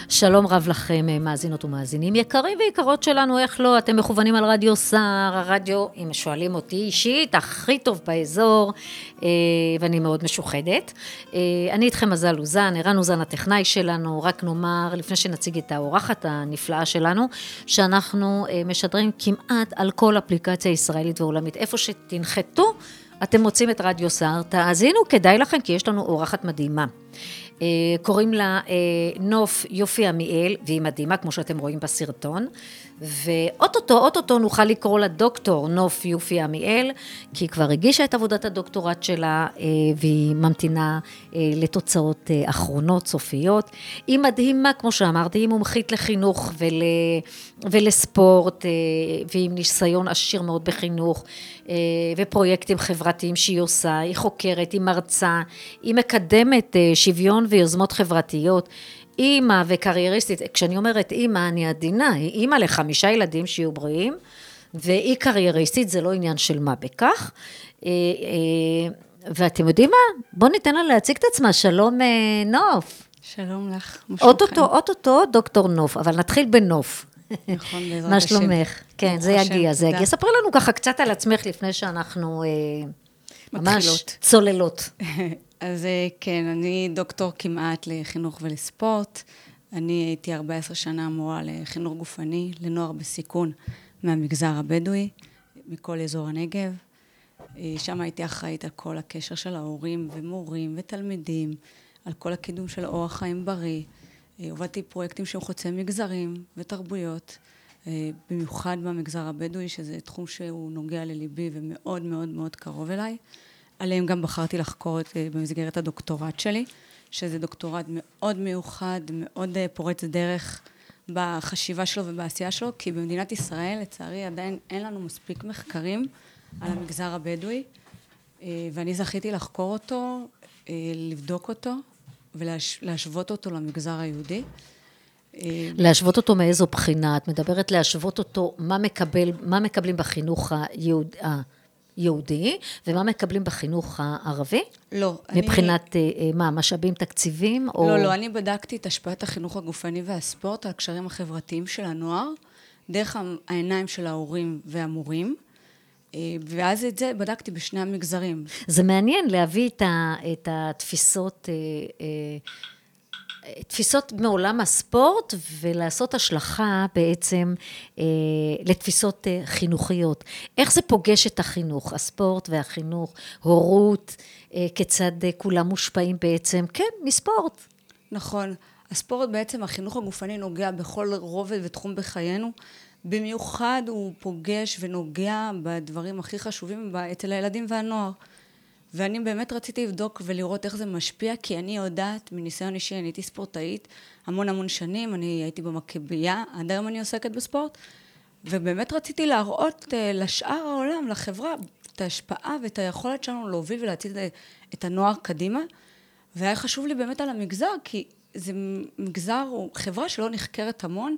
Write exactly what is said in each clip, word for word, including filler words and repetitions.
שלום רב לכם, מאזינות ומאזינים יקרים ויקרות שלנו, איך לא, אתם מכוונים על רדיו סער, הרדיו, אם שואלים אותי אישית, הכי טוב באזור, ואני מאוד משוחדת. אני איתכם מזל אוזן, ערן אוזן הטכנאי שלנו, רק נאמר, לפני שנציג את האורחת הנפלאה שלנו, שאנחנו משדרים כמעט על כל אפליקציה ישראלית ועולמית, איפה שתנחתו, אתם מוצאים את רדיו סער, תאזינו, כדאי לכם, כי יש לנו אורחת מדהימה. קוראים לה נוף יופי עמיאל, והיא מדהימה כמו שאתם רואים בסרטון, ואוטוטו, אוטוטו נוכל לקרוא לה דוקטור נוף יופי עמיאל, כי היא כבר הגישה את עבודת הדוקטורט שלה, והיא ממתינה לתוצאות אחרונות, סופיות. היא מדהימה, כמו שאמרתי, היא מומחית לחינוך ול, ולספורט, ועם ניסיון עשיר מאוד בחינוך, ופרויקטים חברתיים שהיא עושה, היא חוקרת, היא מרצה, היא מקדמת שוויון ויוזמות חברתיות, אימא וקרייריסטית, כשאני אומרת אימא אני עדינה, היא אימא לחמישה ילדים שיהיו בריאים, והיא קרייריסטית, זה לא עניין של מה בכך, ואתם יודעים מה? בואו ניתן לה להציג את עצמה, שלום נוף. שלום לך. אוטוטו, אוטוטו דוקטור נוף, אבל נתחיל בנוף. נכון, בעזרת השם. מה שלומך? כן, זה יגיע, זה יגיע. ספרי לנו ככה קצת על עצמך לפני שאנחנו ממש צוללות. אז כן, אני דוקטור כמעט לחינוך ולספורט. אני הייתי ארבע עשרה שנה מורה לחינוך גופני, לנוער בסיכון מהמגזר הבדואי, מכל אזור הנגב. שם הייתי אחראית על כל הקשר של ההורים ומורים ותלמידים, על כל הקידום של אורח חיים בריא. עובדתי פרויקטים שהם חוצי מגזרים ותרבויות, במיוחד במגזר הבדואי, שזה תחום שהוא נוגע לליבי ומאוד מאוד מאוד קרוב אליי. עליהם גם בחרתי לחקור במסגרת הדוקטורט שלי, שזה דוקטורט מאוד מיוחד, מאוד פורץ דרך בחשיבה שלו ובעשייה שלו, כי במדינת ישראל, לצערי, עדיין אין לנו מספיק מחקרים על המגזר הבדואי, ואני זכיתי לחקור אותו, לבדוק אותו, ולהשוות אותו למגזר היהודי. להשוות אותו מאיזו בחינה? את מדברת להשוות אותו, מה מקבל, מה מקבלים בחינוך היהודי? יהודי, ומה מקבלים בחינוך הערבי? לא. מבחינת אני... מה, משאבים תקציבים? או... לא, לא, אני בדקתי את השפעת החינוך הגופני והספורט על הקשרים החברתיים של הנוער, דרך העיניים של ההורים והמורים, ואז את זה בדקתי בשני המגזרים. זה מעניין להביא את, ה, את התפיסות... תפיסות מעולם הספורט, ולעשות השלכה בעצם אה, לתפיסות אה, חינוכיות. איך זה פוגש את החינוך, הספורט והחינוך, הורות, אה, כיצד אה, כולם מושפעים בעצם, כן, מספורט. נכון, הספורט בעצם, החינוך הגופני נוגע בכל רובד ותחום בחיינו, במיוחד הוא פוגש ונוגע בדברים הכי חשובים אצל הילדים והנוער. ואני באמת רציתי לבדוק ולראות איך זה משפיע, כי אני יודעת, מניסיון אישי, אני הייתי ספורטאית המון המון שנים, אני הייתי במכבייה, עד היום אני עוסקת בספורט, ובאמת רציתי להראות לשאר העולם, לחברה, את ההשפעה ואת היכולת שלנו להוביל ולהציל את הנוער קדימה, והיה חשוב לי באמת על המגזר, כי זה מגזר, הוא חברה שלא נחקרת המון,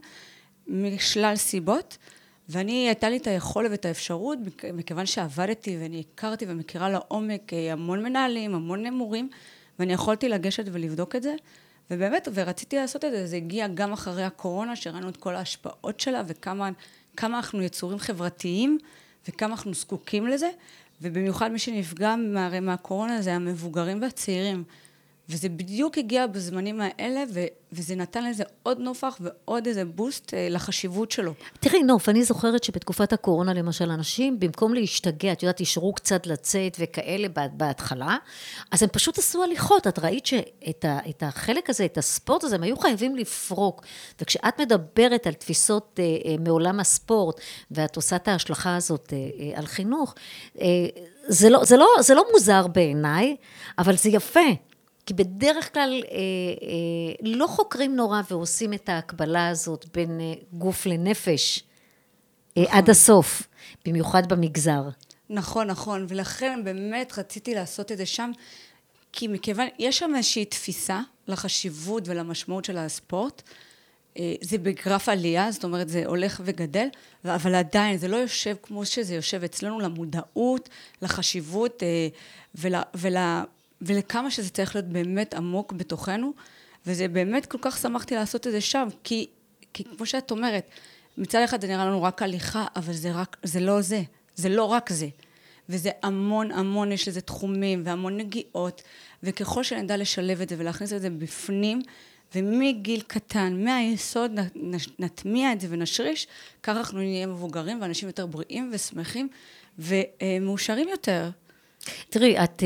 משלל סיבות, ואני, הייתה לי את היכולת ואת האפשרות, מכיוון שעבדתי ואני הכרתי ומכירה לעומק המון מנהלים, המון מורים, ואני יכולתי לגשת ולבדוק את זה, ובאמת, ורציתי לעשות את זה, זה הגיע גם אחרי הקורונה, שראינו את כל ההשפעות שלה, וכמה כמה אנחנו יצורים חברתיים, וכמה אנחנו זקוקים לזה, ובמיוחד מי שנפגע מה, מהקורונה, זה המבוגרים והצעירים, וזה בדיוק הגיע בזמנים האלה, ו- וזה נתן לזה עוד נופח ועוד איזה בוסט אה, לחשיבות שלו. תראי, נוף, אני זוכרת שבתקופת הקורונה, למשל, אנשים, במקום להשתגע, את יודעת, ישרו קצת לצאת וכאלה בהתחלה, אז הם פשוט עשו הליכות. את ראית שאת ה- את החלק הזה, את הספורט הזה, הם היו חייבים לפרוק. וכשאת מדברת על תפיסות אה, אה, מעולם הספורט, ואת עושה את ההשלכה הזאת אה, אה, על חינוך, אה, זה לא, זה לא, זה לא מוזר בעיניי, אבל זה יפה. כי בדרך כלל אה, אה, לא חוקרים נורא ועושים את ההקבלה הזאת בין אה, גוף לנפש אה, נכון. עד הסוף, במיוחד במגזר. נכון, נכון, ולכן באמת רציתי לעשות את זה שם, כי מכיוון, יש שם איזושהי תפיסה לחשיבות ולמשמעות של הספורט, אה, זה בגרף עלייה, זאת אומרת זה הולך וגדל, אבל עדיין זה לא יושב כמו שזה יושב אצלנו למודעות, לחשיבות אה, ול... ול ולכמה שזה צריך להיות באמת עמוק בתוכנו, וזה באמת כל כך שמחתי לעשות את זה שם, כי, כי כמו שאת אומרת, מצד אחד זה נראה לנו רק הליכה, אבל זה, רק, זה לא זה, זה לא רק זה. וזה המון המון, יש לזה תחומים והמון נגיעות, וככל שנדע לשלב את זה ולהכניס את זה בפנים, ומגיל קטן, מהיסוד נטמיע את זה ונשריש, ככה אנחנו נהיה מבוגרים ואנשים יותר בריאים ושמחים ומאושרים יותר. תראי, את,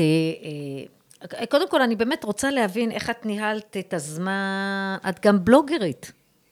קודם כל אני באמת רוצה להבין איך את ניהלת את הזמן, את גם בלוגרית.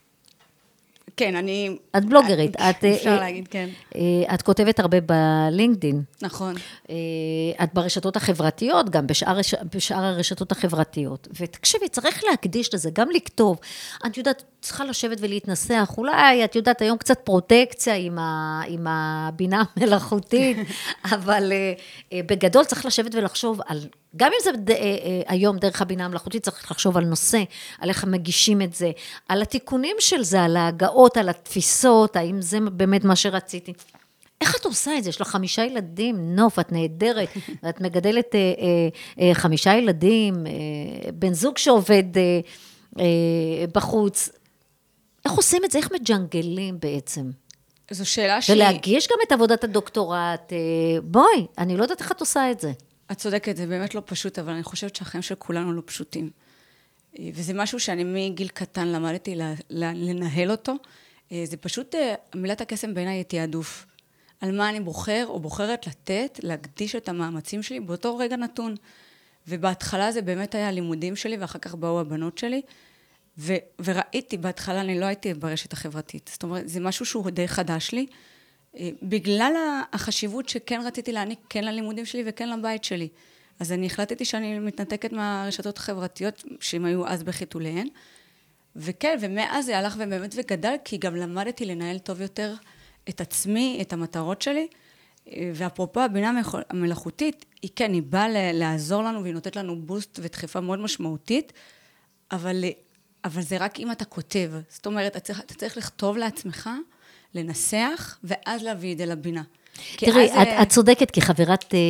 כן, אני... את בלוגרית. את, אפשר להגיד, כן. את כותבת הרבה בלינקדין. נכון. את ברשתות החברתיות, גם בשאר, בשאר הרשתות החברתיות. ותקשיבי, צריך להקדיש לזה, גם לכתוב. את יודעת, צריכה לשבת ולהתנסח. אולי, את יודעת, היום קצת פרוטקציה עם, ה, עם הבינה המלאכותית, אבל בגדול צריך לשבת ולחשוב על... גם אם זה היום דרך הבינה המלאכותית, צריך לחשוב על נושא, על איך מגישים את זה, על התיקונים של זה, על ההגעות, על התפיסות, האם זה באמת מה שרציתי. איך את עושה את זה? יש לך חמישה ילדים, נוף, את נהדרת, את מגדלת אה, אה, חמישה ילדים, אה, בן זוג שעובד אה, אה, בחוץ. איך עושים את זה? איך מג'נגלים בעצם? זו שאלה שהיא... ולהגיש גם את עבודת הדוקטורט. אה, בואי, אני לא יודעת איך את עושה את זה. את צודקת, זה באמת לא פשוט, אבל אני חושבת שהחיים של כולנו לא פשוטים. וזה משהו שאני מגיל קטן למדתי לנהל אותו. זה פשוט, מילת הקסם בעיניי תעדוף. על מה אני בוחר או בוחרת לתת, להקדיש את המאמצים שלי באותו רגע נתון. ובהתחלה זה באמת היה הלימודים שלי, ואחר כך באו הבנות שלי. ו- וראיתי, בהתחלה אני לא הייתי ברשת החברתית. זאת אומרת, זה משהו שהוא די חדש לי. בגלל החשיבות שכן רציתי להעניק כן ללימודים שלי וכן לבית שלי. אז אני החלטתי שאני מתנתקת מהרשתות החברתיות, שהן היו אז בחיתוליהן. וכן, ומאז זה הלך ובאמת וגדל, כי גם למדתי לנהל טוב יותר את עצמי, את המטרות שלי. ואפרופו הבינה המלאכותית, היא כן, היא באה לעזור לנו, והיא נותנת לנו בוסט ודחיפה מאוד משמעותית, אבל, אבל זה רק אם אתה כותב. זאת אומרת, אתה צריך, אתה צריך לכתוב לעצמך, לנסח, ואז להביא את זה לבינה. תראי, את, את צודקת, כי חברת, אה,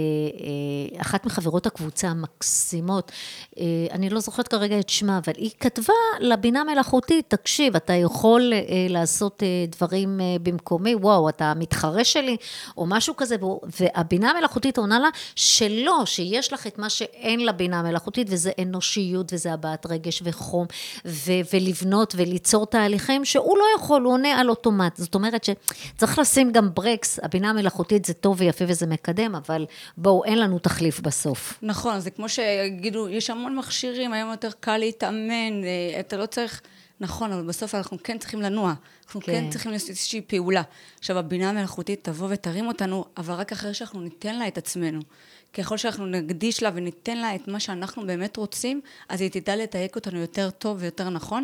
אה, אחת מחברות הקבוצה המקסימות, אה, אני לא זוכרת כרגע את שמה, אבל היא כתבה לבינה מלאכותית, תקשיב, אתה יכול אה, לעשות אה, דברים אה, במקומי, וואו, אתה מתחרה שלי, או משהו כזה, והבינה המלאכותית עונה לה, שלא, שיש לך את מה שאין לבינה המלאכותית, וזה אנושיות, וזה הבעת רגש וחום, ו- ולבנות וליצור תהליכים, שהוא לא יכול, הוא עונה על אוטומט, זאת אומרת שצריך לשים גם ברקס, הבינה המלאכותית זה טוב ויפה וזה מקדם, אבל בואו, אין לנו תחליף בסוף. נכון, זה כמו שיגידו, יש המון מכשירים, היום יותר קל להתאמן, אתה לא צריך, נכון, אבל בסוף אנחנו כן צריכים לנוע, אנחנו כן, כן צריכים לעשות איזושהי פעולה. עכשיו, הבינה המלאכותית תבוא ותרים אותנו, אבל רק אחרי שאנחנו ניתן לה את עצמנו. ככל שאנחנו נקדיש לה וניתן לה את מה שאנחנו באמת רוצים, אז היא תדע לתייק אותנו יותר טוב ויותר נכון.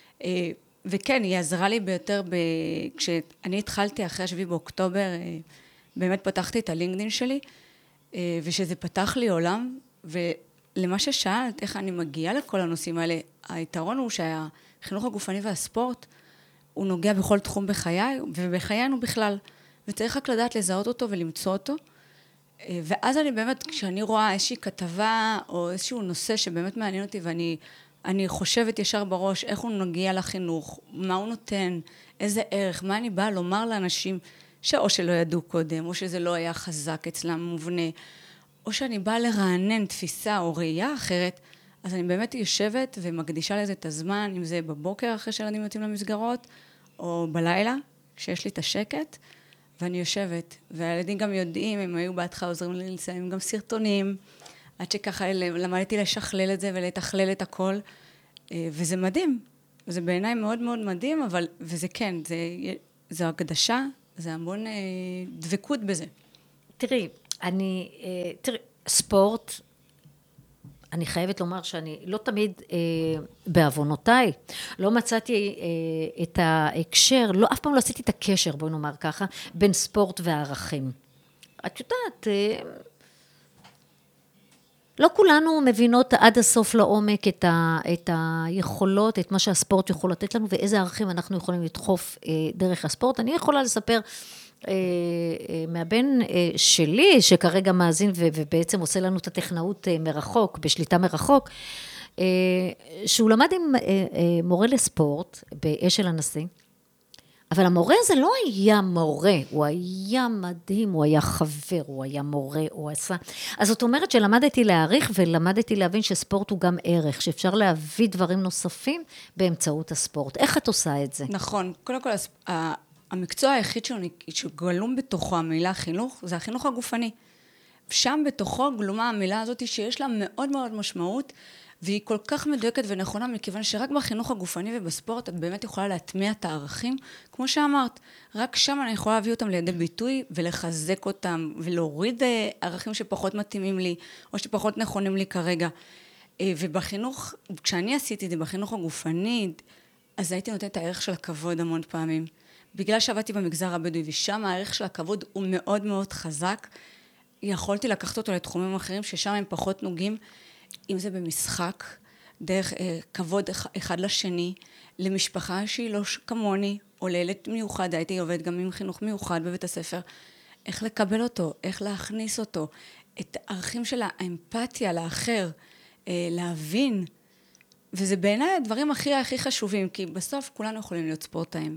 וכן, היא עזרה לי ביותר, ב... כשאני התחלתי אחרי השביעי באוקטובר, באמת פתחתי את הלינקדין שלי, ושזה פתח לי עולם, ולמה ששאלת, איך אני מגיעה לכל הנושאים האלה, היתרון הוא שהחינוך הגופני והספורט, הוא נוגע בכל תחום בחיי, ובחיינו בכלל, וצריך רק לדעת לזהות אותו ולמצוא אותו, ואז אני באמת, כשאני רואה איזושהי כתבה, או איזשהו נושא שבאמת מעניין אותי, ואני... אני חושבת ישר בראש איך הוא נגיע לחינוך, מה הוא נותן, איזה ערך, מה אני באה לומר לאנשים שאו שלא ידעו קודם, או שזה לא היה חזק אצלם מובנה, או שאני באה לרענן תפיסה או ראייה אחרת, אז אני באמת יושבת ומקדישה לזה את הזמן, אם זה בבוקר אחרי שילדים יוצאים למסגרות, או בלילה, כשיש לי את השקט, ואני יושבת, והילדים גם יודעים, הם היו בהתחלה עוזרים לי לסיים גם סרטונים, עד שככה למדתי לשכלל את זה ולתכלל את הכל, וזה מדהים. זה בעיניי מאוד מאוד מדהים, אבל, וזה כן, זה, זה הקדשה, זה המון דבקות בזה. תראי, אני, תראי, ספורט, אני חייבת לומר שאני לא תמיד, אה, בעוונותיי, לא מצאתי אה, את ההקשר, לא, אף פעם לא עשיתי את הקשר, בואי נאמר ככה, בין ספורט וערכים. את יודעת, אה, לא כולנו מבינות עד הסוף לעומק את, ה, את היכולות, את מה שהספורט יכול לתת לנו, ואיזה ערכים אנחנו יכולים לדחוף אה, דרך הספורט. אני יכולה לספר אה, אה, מהבן אה, שלי, שכרגע מאזין ו, ובעצם עושה לנו את הטכנאות אה, מרחוק, בשליטה מרחוק, שהוא למד עם מורה לספורט באשל הנשיא, אבל המורה הזה לא היה מורה, הוא היה מדהים, הוא היה חבר, הוא היה מורה, הוא עשה... אז זאת אומרת שלמדתי להעריך ולמדתי להבין שספורט הוא גם ערך, שאפשר להביא דברים נוספים באמצעות הספורט. איך את עושה את זה? נכון. קודם כל, המקצוע היחיד שגלום בתוכו המילה חינוך, זה החינוך הגופני. שם בתוכו גלומה המילה הזאת שיש לה מאוד מאוד משמעות, והיא כל כך מדויקת ונכונה, מכיוון שרק בחינוך הגופני ובספורט את באמת יכולה להטמיע את הערכים, כמו שאמרת, רק שם אני יכולה להביא אותם לידי ביטוי ולחזק אותם, ולהוריד ערכים שפחות מתאימים לי, או שפחות נכונים לי כרגע. ובחינוך, כשאני עשיתי את זה בחינוך הגופני, אז הייתי נותנת את הערך של הכבוד המון פעמים. בגלל שעבדתי במגזר הבדואי, ושם הערך של הכבוד הוא מאוד מאוד חזק, יכולתי לקחת אותו לתחומים אחרים ששם הם פחות נוגעים, אם זה במשחק, דרך אה, כבוד אחד לשני, למשפחה שהיא לא כמוני, או לילד מיוחד, הייתי עובד גם עם חינוך מיוחד בבית הספר, איך לקבל אותו, איך להכניס אותו, את הערכים של האמפתיה לאחר, אה, להבין, וזה בעיניי הדברים הכי הכי חשובים, כי בסוף כולנו יכולים להיות ספורטאים,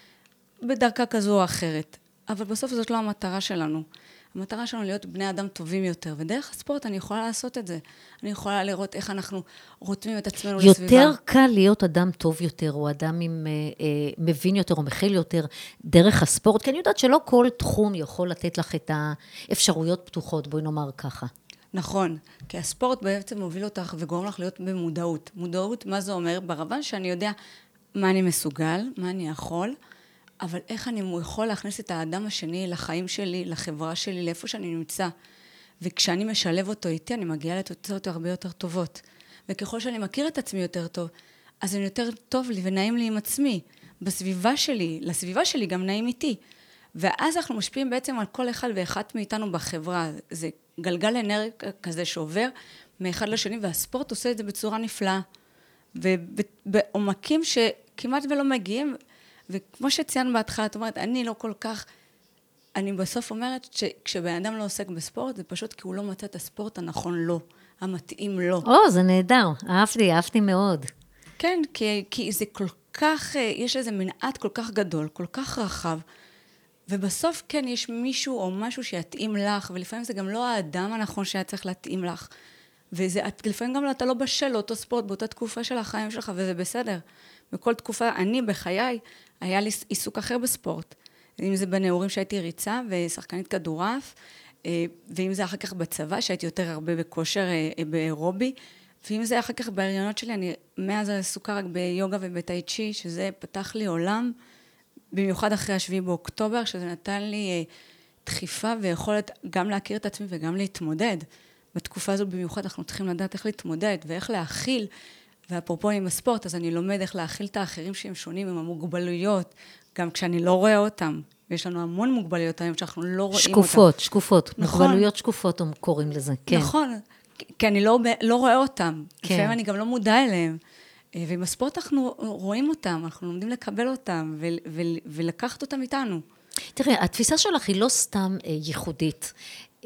בדרכה כזו או אחרת, אבל בסוף זאת לא המטרה שלנו. המטרה שלנו להיות בני אדם טובים יותר, ודרך הספורט אני יכולה לעשות את זה. אני יכולה לראות איך אנחנו רותמים את עצמנו לסביבה. יותר קל להיות אדם טוב יותר, או אדם עם, אה, אה, מבין יותר, או מכיל יותר, דרך הספורט, כי אני יודעת שלא כל תחום יכול לתת לך את האפשרויות פתוחות, בואי נאמר ככה. נכון, כי הספורט בעצם מוביל אותך וגורם לך להיות במודעות. מודעות, מה זה אומר? ברבן שאני יודע מה אני מסוגל, מה אני יכול, אבל איך אני יכול להכניס את האדם השני לחיים שלי, לחברה שלי, לאיפה שאני נמצא. וכשאני משלב אותו איתי, אני מגיעה לתוצאות הרבה יותר טובות. וככל שאני מכיר את עצמי יותר טוב, אז זה יותר טוב לי ונעים לי עם עצמי. בסביבה שלי, לסביבה שלי גם נעים איתי. ואז אנחנו משפיעים בעצם על כל אחד ואחת מאיתנו בחברה. זה גלגל אנרגיה כזה שעובר מאחד לשני, והספורט עושה את זה בצורה נפלאה. ובעומקים שכמעט ולא מגיעים, וכמו שציינו בהתחלה, את אומרת, אני לא כל כך, אני בסוף אומרת שכשבן אדם לא עוסק בספורט, זה פשוט כי הוא לא מצא את הספורט הנכון לו, המתאים לו. או, זה נהדר, אהבתי, אהבתי מאוד. כן, כי, כי זה כל כך, יש לזה מנעד כל כך גדול, כל כך רחב, ובסוף כן, יש מישהו או משהו שיתאים לך, ולפעמים זה גם לא האדם הנכון שהיה צריך להתאים לך, וזה, לפעמים גם אתה לא בשל לאותו ספורט, באותה תקופה של החיים שלך, וזה בסדר. בכל תקופה, אני בחיי, היה לי עיסוק אחר בספורט. אם זה בנעורים שהייתי ריצה ושחקנית כדורעף, ואם זה אחר כך בצבא, שהייתי יותר הרבה בכושר באירובי, ואם זה אחר כך בהריונות שלי, אני מאז עסוקה רק ביוגה ובטאי צ'י, שזה פתח לי עולם, במיוחד אחרי השביעי באוקטובר, שזה נתן לי דחיפה ויכולת גם להכיר את עצמי וגם להתמודד. בתקופה הזו במיוחד אנחנו צריכים לדעת איך להתמודד ואיך להכיל, ואפרופו עם הספורט, אז אני לומד איך להכיל את האחרים שהם שונים עם המוגבלויות, גם כשאני לא רואה אותם. ויש לנו המון מוגבלויות היום שאנחנו לא רואים שקופות, אותם. שקופות, שקופות. נכון. מוגבלויות שקופות הם קוראים לזה, כן. נכון, כי אני לא, לא רואה אותם. כן. לפעמים אני גם לא מודע אליהם. ועם הספורט אנחנו רואים אותם, אנחנו לומדים לקבל אותם ו- ו- ולקחת אותם איתנו. תראי, התפיסה שלך היא לא סתם ייחודית.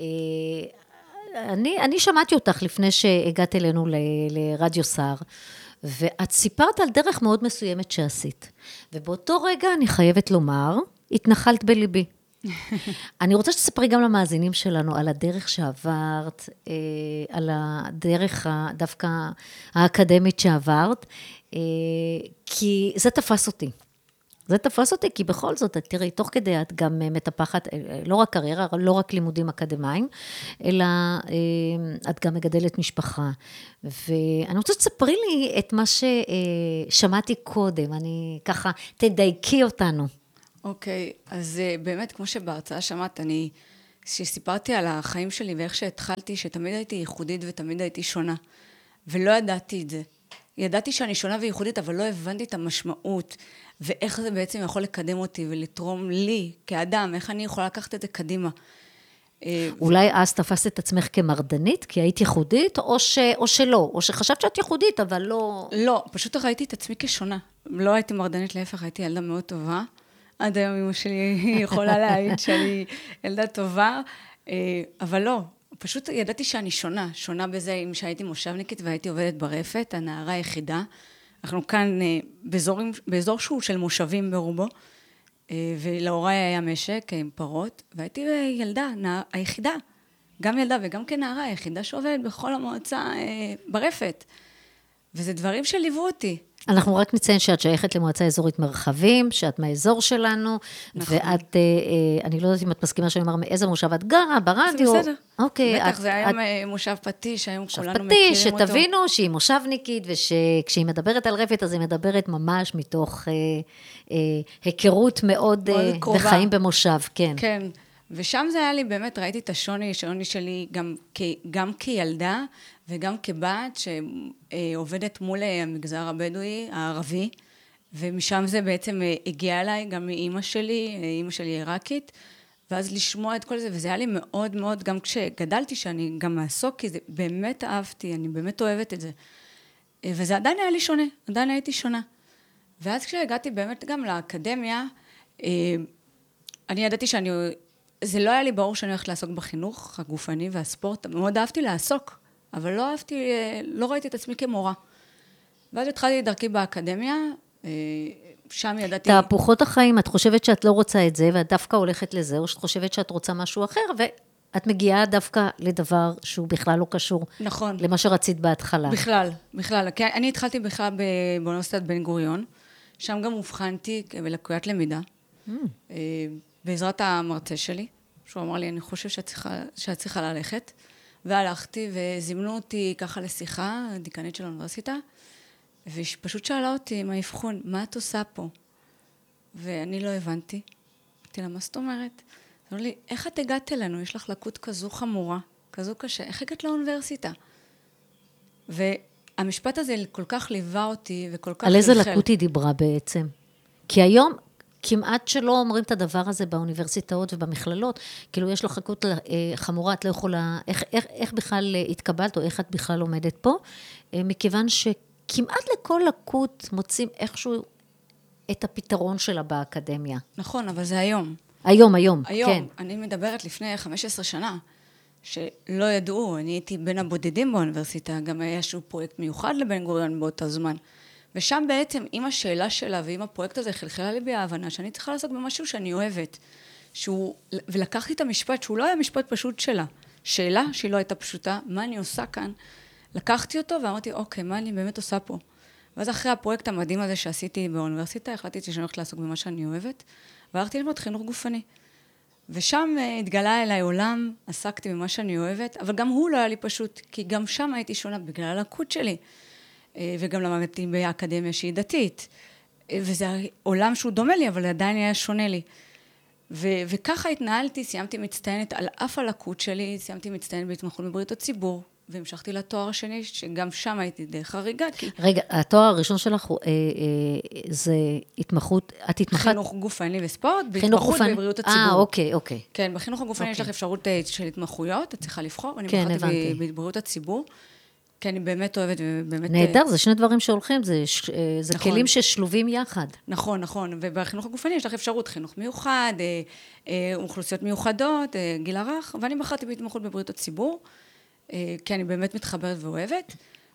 אני, אני שמעתי אותך לפני שהגעת אלינו ל, לרדיו סער, ואת סיפרת על דרך מאוד מסוימת שעשית. ובאותו רגע אני חייבת לומר, התנחלת בליבי. אני רוצה שתספרי גם למאזינים שלנו על הדרך שעברת, על הדרך דווקא האקדמית שעברת, כי זה תפס אותי. זה תפס אותי, כי בכל זאת, תראי, תוך כדי את גם מטפחת, לא רק קריירה, לא רק לימודים אקדמיים, אלא את גם מגדלת משפחה. ואני רוצה שתספרי לי את מה ששמעתי קודם, אני ככה, תדייקי אותנו. אוקיי, אז באמת, כמו שבהרצאה שמעת, אני, שסיפרתי על החיים שלי ואיך שהתחלתי, שתמיד הייתי ייחודית ותמיד הייתי שונה, ולא ידעתי את זה. ידעתי שאני שונה וייחודית, אבל לא הבנתי את המשמעות, ואיך זה בעצם יכול לקדם אותי ולתרום לי כאדם, איך אני יכולה לקחת את זה קדימה. אולי אז תפסת את עצמך כמרדנית, כי היית ייחודית, או, ש... או שלא, או שחשבת שאת ייחודית, אבל לא... לא, פשוט ראיתי את עצמי כשונה. לא הייתי מרדנית, להפך, הייתי ילדה מאוד טובה. עד היום אמא שלי יכולה להעיד שאני ילדה טובה, אבל לא, פשוט ידעתי שאני שונה, שונה בזה אם שהייתי מושבניקית והייתי עובדת ברפת, הנערה היחידה. אנחנו כאן באזור, באזור שהוא של מושבים ברובו, ולהוריי היה משק עם פרות, והייתי ילדה, נער, היחידה, גם ילדה וגם כנערה, היחידה שעובדת בכל המועצה ברפת. וזה דברים שליוו אותי. אנחנו רק נציין שאת שייכת למועצה אזורית מרחבים, שאת מהאזור שלנו, נכון. ואת, אני לא יודעת אם את מסכימה שאני אומר מאיזה מושב את גרה, ברדיו. זה בסדר. אוקיי. בטח, את, זה היה את, מושב פטיש, היום מושב כולנו פטיש, מכירים אותו. שתבינו שהיא מושבניקית, ושכשהיא מדברת על רפת, אז היא מדברת ממש מתוך אה, אה, היכרות מאוד, מאוד אה, קרובה. וחיים במושב, כן. כן. ושם זה היה לי, באמת ראיתי את השוני, השוני שלי גם, כ, גם כילדה וגם כבת שעובדת מול המגזר הבדואי, הערבי, ומשם זה בעצם הגיע אליי, גם מאמא שלי, אמא שלי עיראקית, ואז לשמוע את כל זה, וזה היה לי מאוד מאוד, גם כשגדלתי שאני גם אעסוק, כי זה באמת אהבתי, אני באמת אוהבת את זה. וזה עדיין היה לי שונה, עדיין הייתי שונה. ואז כשהגעתי באמת גם לאקדמיה, אני ידעתי שאני... זה לא היה לי ברור שאני הולכת לעסוק בחינוך הגופני והספורט, מאוד אהבתי לעסוק, אבל לא אהבתי, לא ראיתי את עצמי כמורה. ואז התחלתי דרכי באקדמיה, שם ידעתי... תהפוכות החיים, את חושבת שאת לא רוצה את זה, ואת דווקא הולכת לזה, או שאת חושבת שאת רוצה משהו אחר, ואת מגיעה דווקא לדבר שהוא בכלל לא קשור. נכון. למה שרצית בהתחלה. בכלל, בכלל. כי אני התחלתי בכלל באוניברסיטת בן גוריון, שם גם הובחנתי בלקוית למידה. Mm. בעזרת המרצה שלי, שהוא אמר לי, אני חושב שאת צריכה, שאת צריכה ללכת, והלכתי וזימנו אותי ככה לשיחה, דיקנית של האוניברסיטה, והיא פשוט שאלה אותי עם האבחון, מה את עושה פה? ואני לא הבנתי. אמרתי לה, מה זאת אומרת? אמרו לי, איך את הגעת אלינו? יש לך לקות כזו חמורה, כזו קשה, איך הגעת לאוניברסיטה? והמשפט הזה כל כך ליווה אותי וכל כך... על איזה לקות היא דיברה בעצם? כי היום... כמעט שלא אומרים את הדבר הזה באוניברסיטאות ובמכללות, כאילו יש לך לקות חמורה, את לא יכולה, איך, איך, איך בכלל התקבלת או איך את בכלל עומדת פה, מכיוון שכמעט לכל לקות מוצאים איכשהו את הפתרון שלה באקדמיה. נכון, אבל זה היום. היום, היום, היום, כן. אני מדברת לפני חמש עשרה שנה, שלא ידעו, אני הייתי בין הבודדים באוניברסיטה, גם היה איזשהו פרויקט מיוחד לבן גוריון באותו זמן, ושם בעצם, עם השאלה שלה ועם הפרויקט הזה, חלחלה לי בהבנה שאני צריכה לעסוק במשהו שאני אוהבת. שהוא, ולקחתי את המשפט, שהוא לא היה משפט פשוט שלה. שאלה שהיא לא הייתה פשוטה, מה אני עושה כאן? לקחתי אותו ואמרתי, אוקיי, מה אני באמת עושה פה? ואז אחרי הפרויקט המדהים הזה שעשיתי באוניברסיטה, החלטתי שאני הולכת לעסוק במה שאני אוהבת, והלכתי ללמוד חינוך גופני. ושם התגלה אליי עולם, עסקתי במה שאני אוהבת, אבל גם הוא לא היה לי פשוט, כי גם שם הייתי שונה בגלל הלקות שלי. וגם למדתי באקדמיה שהיא דתית, וזה עולם שהוא דומה לי, אבל עדיין היה שונה לי. ו- וככה התנהלתי, סיימתי מצטיינת על אף הלקות שלי, סיימתי מצטיינת בהתמחות בבריאות הציבור, והמשכתי לתואר השני, שגם שם הייתי דרך הריגה. כי... רגע, התואר הראשון שלך הוא, אה, אה, זה התמחות, את התמחת... חינוך גופני וספורט, בהתמחות בבריאות הציבור. אה, אוקיי, אוקיי. כן, בחינוך הגופני אוקיי. יש לך אפשרות של התמחויות, את צריכה לבחור, ואני כן, בחרתי בבריאות הציבור. כי אני באמת אוהבת ובאמת... נהדר, זה שני דברים שהולכים, זה, זה נכון. כלים ששלובים יחד. נכון, נכון, ובחינוך הגופני יש לך אפשרות חינוך מיוחד, אה, אה, אוכלוסיות מיוחדות, אה, גיל הרך, ואני בחרתי בהתמחות בבריאות הציבור, אה, כי אני באמת מתחברת ואוהבת,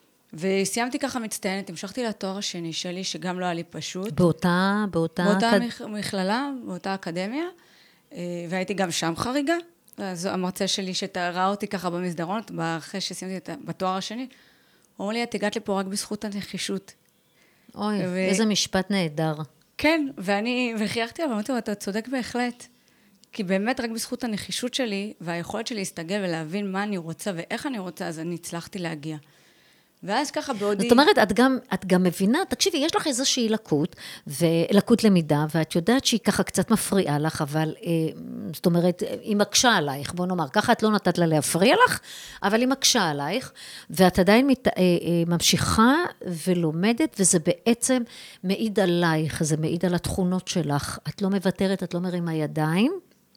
וסיימתי ככה מצטיינת, המשכתי לתואר השני שלי, שגם לא היה לי פשוט. באותה... באותה... באותה אקד... מכללה, באותה אקדמיה, אה, והייתי גם שם חריגה. זו המרצה שלי שתראה אותי ככה במסדרונות, אחרי שסיימתי בתואר השני, הוא אומר לי, את הגעת לפה רק בזכות הנחישות. אוי, ו... איזה משפט נהדר. כן, ואני, וחייכתי, אבל אמרתי לו, אתה צודק בהחלט. כי באמת רק בזכות הנחישות שלי, והיכולת שלי להסתגל ולהבין מה אני רוצה ואיך אני רוצה, אז אני הצלחתי להגיע. ואז ככה בעודי... זאת אומרת, את גם, את גם מבינה, תקשיבי, יש לך איזושהי לקות, ולקות למידה, ואת יודעת שהיא ככה קצת מפריעה לך, אבל, אה, זאת אומרת, היא מקשה עלייך, בוא נאמר, ככה את לא נתת לה להפריע לך, אבל היא מקשה עלייך, ואת עדיין מת, אה, אה, ממשיכה ולומדת, וזה בעצם מעיד עלייך, זה מעיד על התכונות שלך, את לא מוותרת, את לא מרימה ידיים.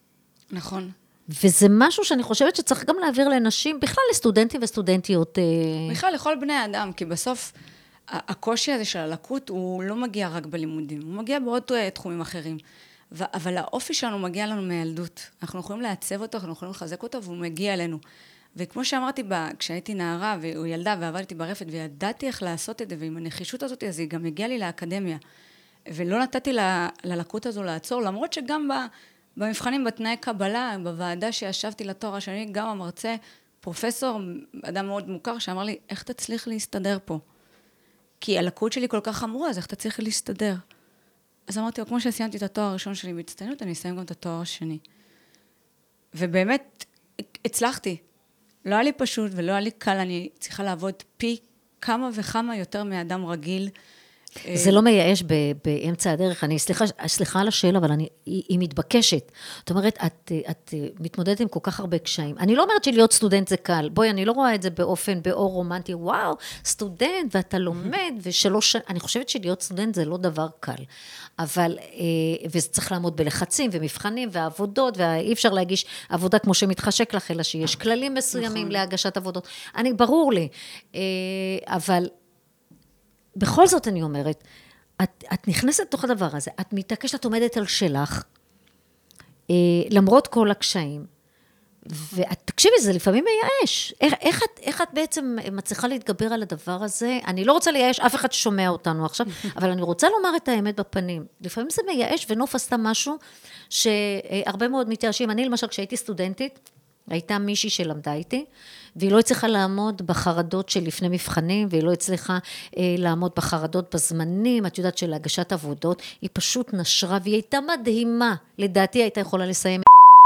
נכון. וזה משהו שאני חושבת שצריך גם להעביר לנשים, בכלל לסטודנטים וסטודנטיות. בכלל לכל בני האדם, כי בסוף הקושי הזה של הלקות הוא לא מגיע רק בלימודים, הוא מגיע בעוד תחומים אחרים. אבל האופי שלנו מגיע לנו מילדות. אנחנו יכולים לעצב אותו, אנחנו יכולים לחזק אותו, והוא מגיע אלינו. וכמו שאמרתי, כשהייתי נערה או ילדה ועבדתי ברפת וידעתי איך לעשות את זה, ועם הנחישות הזאת, אז היא גם הגיעה לי לאקדמיה. ולא נתתי ל- ללקות הזו לעצור, למרות שגם במבחנים, בתנאי קבלה, בוועדה שישבתי לתואר השני, גם המרצה, פרופסור, אדם מאוד מוכר, שאמר לי, איך תצליח להסתדר פה? כי הלקות שלי כל כך חמורה, אז איך תצליח להסתדר? אז אמרתי, כמו שסיימתי את התואר הראשון שלי בהצטיינות, אני אסיים גם את התואר השני. ובאמת, הצלחתי. לא היה לי פשוט ולא היה לי קל, אני צריכה לעבוד פי כמה וכמה יותר מאדם רגיל. זה לא מייאש באמצע הדרך, אני סליחה, סליחה על השאלה, אבל אני, היא, היא מתבקשת. זאת אומרת, את, את מתמודדת עם כל כך הרבה קשיים. אני לא אומרת שלהיות סטודנט זה קל. בואי, אני לא רואה את זה באופן, באור רומנטי, וואו, סטודנט, ואתה לומד, ושלוש, אני חושבת שלהיות סטודנט זה לא דבר קל. אבל, וזה צריך לעמוד בלחצים, ומבחנים, ועבודות, ואי אפשר להגיש עבודה כמו שמתחשק לך, אלא שיש כללים מסוימים להגשת עבודות. אני, ברור לי. אבל, בכל זאת אני אומרת, את, את נכנסת לתוך הדבר הזה, את מתעקשת, את עומדת על שלך, אה, למרות כל הקשיים, ואת תקשיבי, זה לפעמים מייאש. איך, איך, את, איך את בעצם מצליחה להתגבר על הדבר הזה? אני לא רוצה לייאש, אף אחד שומע אותנו עכשיו, אבל אני רוצה לומר את האמת בפנים. לפעמים זה מייאש, ונוף עשתה משהו שהרבה מאוד מתייאשים. אני למשל, כשהייתי סטודנטית, הייתה מישהי שלמדה איתי, והיא לא הצליחה לעמוד בחרדות של לפני מבחנים, והיא לא הצליחה אה, לעמוד בחרדות בזמנים, את יודעת של הגשת עבודות, היא פשוט נשרה, והיא הייתה מדהימה, לדעתי הייתה יכולה לסיים.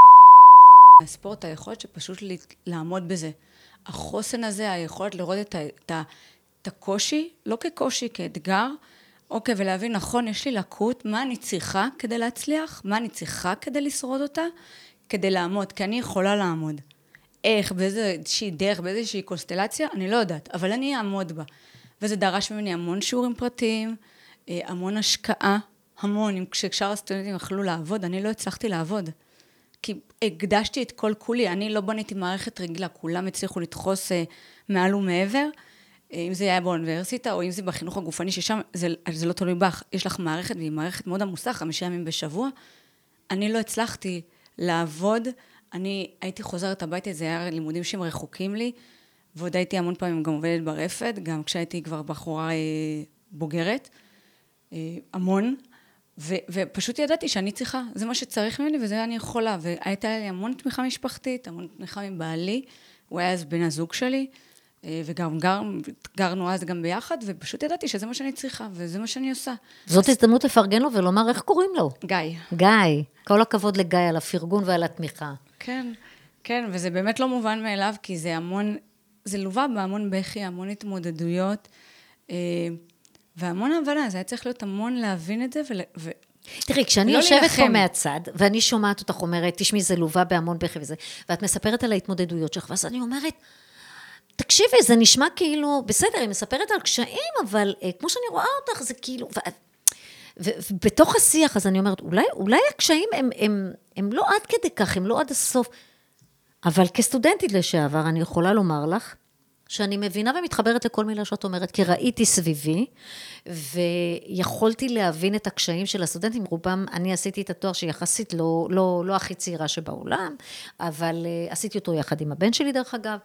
הספורט, היכולת שפשוט לעמוד בזה, החוסן הזה, היכולת לראות את, את, את הקושי, לא כקושי, כאתגר, אוקיי, ולהבין, נכון, יש לי לקות, מה אני צריכה כדי להצליח, מה אני צריכה כדי לשרוד אותה, כדי לעמוד, כי אני יכולה לעמוד. איך, באיזושהי דרך, באיזושהי קונסטלציה, אני לא יודעת, אבל אני אעמוד בה. וזה דרש ממני המון שיעורים פרטיים, המון השקעה, המון, כששאר הסטודנטים יכלו לעבוד, אני לא הצלחתי לעבוד. כי הקדשתי את כל כולי, אני לא בניתי מערכת רגילה, כולם הצליחו לדחוס מעל ומעבר, אם זה היה באוניברסיטה, או אם זה בחינוך הגופני, ששם זה, זה לא תלוי בך, יש לך מערכת, והיא מערכת מאוד עמוסה, חמישה ימים בשבוע, אני לא הצלחתי לעבוד, אני הייתי חוזרת הביתה, זה היה לימודים שהם רחוקים לי, ועוד הייתי המון פעמים גם עובדת ברפת, גם כשהייתי כבר בחורה בוגרת, המון, ו- ופשוט ידעתי שאני צריכה, זה מה שצריך ממני, וזה אני יכולה, והייתה לי המון תמיכה משפחתית, המון תמיכה מבעלי, הוא היה אז בן הזוג שלי, וגם גר, גרנו אז גם ביחד, ופשוט ידעתי שזה מה שאני צריכה, וזה מה שאני עושה. זאת הזדמנות לפרגן לו ולומר איך קוראים לו. גיא. גיא, כל הכבוד לגיא על הפרגון ועל התמיכה. כן, כן, וזה באמת לא מובן מאליו, כי זה המון, זה לובה בהמון בכי, המון התמודדויות, והמון הבנה, זה היה צריך להיות המון להבין את זה, ו... תראי, כשאני יושבת פה מהצד, ואני שומעת אותך אומרת, תשמעי, זה לובה בהמון בכי וזה, ואת מספרת על ההתמודדויות שלך, ואז אני אומרת, תקשיבי, זה נשמע כאילו, בסדר, היא מספרת על קשיים, אבל כמו שאני רואה אותך, זה כאילו, ובתוך השיח, אז אני אומרת, אולי, אולי הקשיים הם, הם, הם לא עד כדי כך, הם לא עד הסוף, אבל כסטודנטית לשעבר, אני יכולה לומר לך, שאני מבינה ומתחברת לכל מילה שאת אומרת, כי ראיתי סביבי, ויכולתי להבין את הקשיים של הסטודנטים, רובם, אני עשיתי את התואר שיחסית לא, לא, לא הכי צעירה שבעולם, אבל עשיתי אותו יחד עם הבן שלי דרך אגב,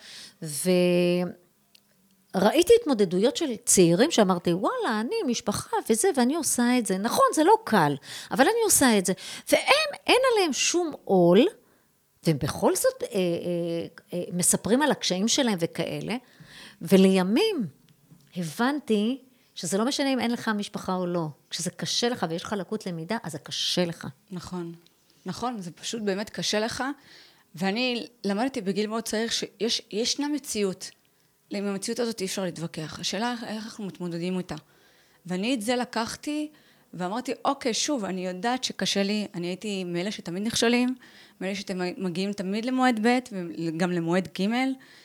וראיתי התמודדויות של צעירים שאמרתי, וואלה, אני משפחה וזה, ואני עושה את זה, נכון, זה לא קל, אבל אני עושה את זה, והם, אין עליהם שום עול, ובכל זאת אה, אה, אה, מספרים על הקשיים שלהם וכאלה, ולימים הבנתי שזה לא משנה אם אין לך משפחה או לא, כשזה קשה לך ויש לך לקות למידה, אז זה קשה לך. נכון, נכון, זה פשוט באמת קשה לך, ואני למדתי בגיל מאוד צעיר שיש ישנה מציאות, עם המציאות הזאת אי אפשר להתווכח, השאלה איך אנחנו מתמודדים איתה, ואני את זה לקחתי, ואמרתי, אוקיי, שוב, אני יודעת שקשה לי, אני הייתי מאלה שתמיד נכשלים, מאלה שמגיעים תמיד למועד ב' וגם למועד ג',